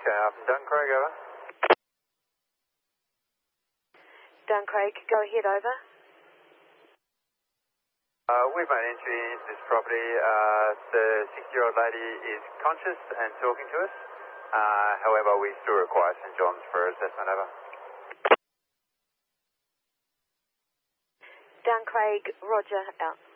Alpha Duncraig, over. Duncraig, go ahead, over. We've made entry into this property. The 60-year-old lady is conscious and talking to us. However, we still require St John's for assessment, over. Duncraig, Roger, out.